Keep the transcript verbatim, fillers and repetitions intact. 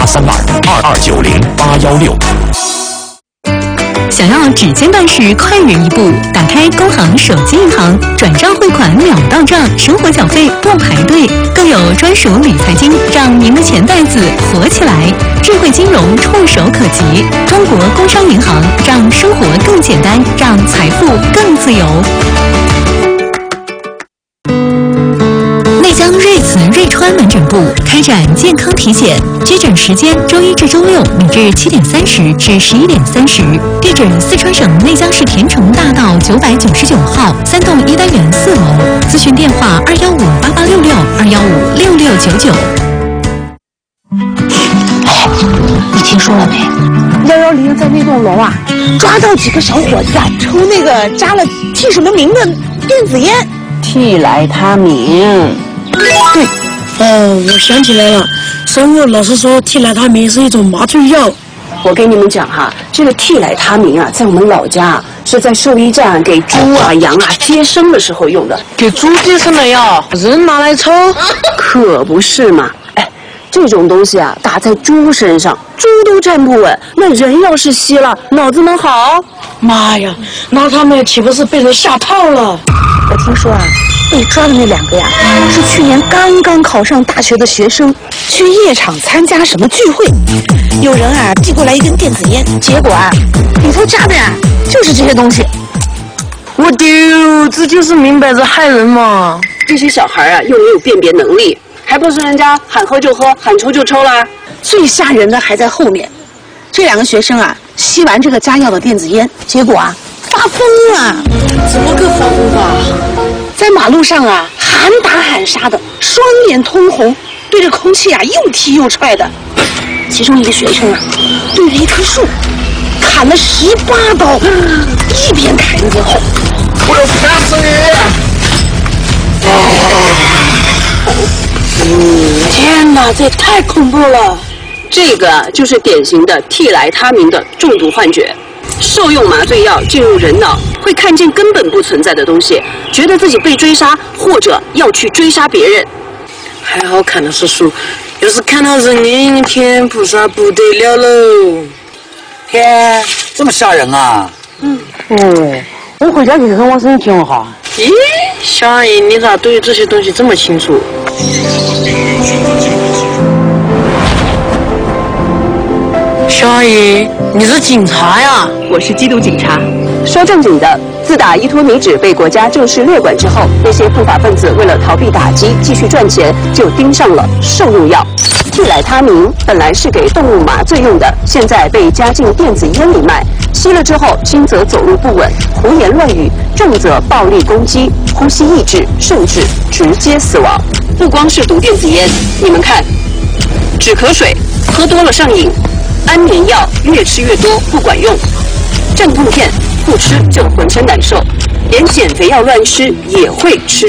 三二二二九零八幺六。 想要指尖办事快人一步，打开工行手机银行，转账汇款秒到账，生活缴费不排队，更有专属理财金，让您的钱袋子活起来。智慧金融触手可及，中国工商银行让生活更简单，让财富更自由。内江瑞慈瑞川门诊部开展健康体检，接诊时间周一至周六每日七点三十至十一点三十，地址四川省内江市田城大道九百九十九号三栋一单元四楼，咨询电话二幺五八八六六二幺五六六九九。 你听说了没？ 幺幺零在那栋楼啊，抓到几个小伙子啊，抽那个加了替什么名的电子烟， 替来他明。 对， 哦，我想起来了，生物老师说替来他明是一种麻醉药。 我跟你们讲哈，这个替来他明啊，在我们老家是在兽医站给猪啊、羊啊接生的时候用的。 给猪接生的药，人拿来抽？ 可不是嘛！哎，这种东西啊，打在猪身上，猪都站不稳，那人要是吸了，脑子能好？ 妈呀，那他们岂不是被人下套了？ 我听说啊，被抓的那两个呀，是去年刚刚考上大学的学生，去夜场参加什么聚会，有人啊递过来一根电子烟，结果啊，里头加的呀就是这些东西。 我丢，这就是明摆着害人嘛！ 这些小孩啊，又没有辨别能力，还不是人家喊喝就喝，喊抽就抽啦。 最吓人的还在后面，这两个学生啊，吸完这个加药的电子烟，结果啊发疯了。 怎么个发疯法？ 在马路上啊，喊打喊杀的，双眼通红，对着空气啊又踢又踹的。其中一个学生啊，对着一棵树砍了十八刀，一边砍一边吼：“ 我要砍死你！”天哪，这也太恐怖了！ 这个就是典型的替来他明的中毒幻觉。受用麻醉药进入人脑，会看见根本不存在的东西，觉得自己被追杀，或者要去追杀别人。 还好看的是树，要是看到人影，天菩萨不得了喽！ 天，这么吓人啊！ 嗯，哦，我回家去看看我身体挺好。咦，小阿姨，你咋对这些东西这么清楚？小阿姨，你是警察呀？ 我是缉毒警察。说正经的，自打依托米脂被国家正式列管之后，那些不法分子为了逃避打击，继续赚钱，就盯上了兽用药。替来他明本来是给动物麻醉用的，现在被加进电子烟里卖。吸了之后，轻则走路不稳、胡言乱语，重则暴力攻击、呼吸抑制，甚至直接死亡。不光是毒电子烟，你们看，止咳水喝多了上瘾。安眠药越吃越多不管用，镇痛片不吃就浑身难受，连减肥药乱吃也会吃